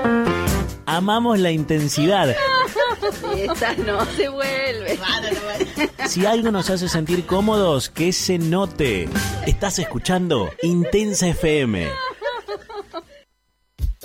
Amamos la intensidad. Esa no se vuelve. Si algo nos hace sentir cómodos, que se note. Estás escuchando Intensa FM.